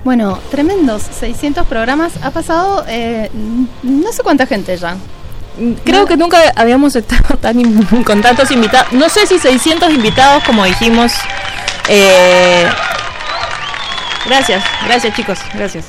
Bueno, tremendos 600 programas. Ha pasado no sé cuánta gente ya. Creo que nunca habíamos estado con tantos invitados. No sé si 600 invitados como dijimos. Gracias chicos, gracias.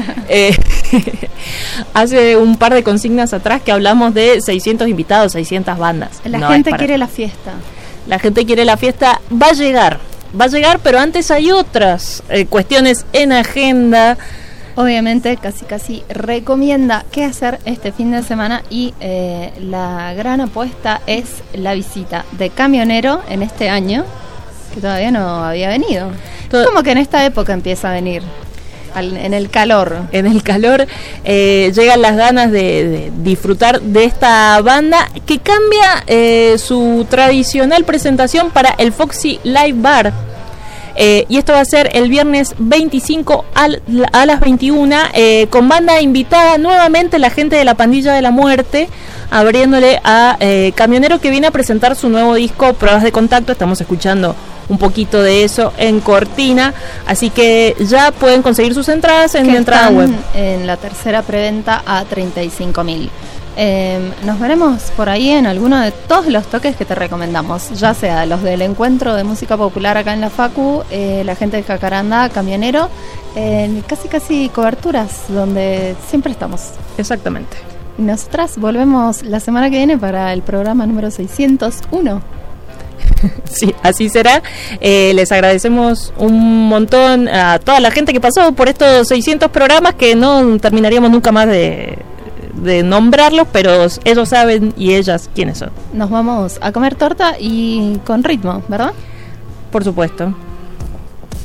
Hace un par de consignas atrás que hablamos de 600 invitados, 600 bandas. La gente quiere la fiesta. La gente quiere la fiesta, va a llegar, pero antes hay otras cuestiones en agenda. Obviamente, casi recomienda qué hacer este fin de semana y la gran apuesta es la visita de Camionero en este año, que todavía no había venido. Como que en esta época empieza a venir, en el calor. En el calor llegan las ganas de disfrutar de esta banda que cambia su tradicional presentación para el Foxy Live Bar. Y esto va a ser el viernes 25 a las 21 con banda invitada nuevamente la gente de la Pandilla de la Muerte, abriéndole a Camionero, que viene a presentar su nuevo disco Pruebas de Contacto. Estamos escuchando un poquito de eso en cortina, así que ya pueden conseguir sus entradas en la entrada web. En la tercera preventa a 35.000. Nos veremos por ahí en alguno de todos los toques que te recomendamos, ya sea los del encuentro de música popular acá en la Facu, la gente de Jacarandá, Camionero, casi coberturas donde siempre estamos. Exactamente. Y nosotras volvemos la semana que viene para el programa número 601. Sí, así será. Les agradecemos un montón a toda la gente que pasó por estos 600 programas, que no terminaríamos nunca más de nombrarlos, pero ellos saben y ellas quiénes son. Nos vamos a comer torta y con ritmo, ¿verdad? Por supuesto.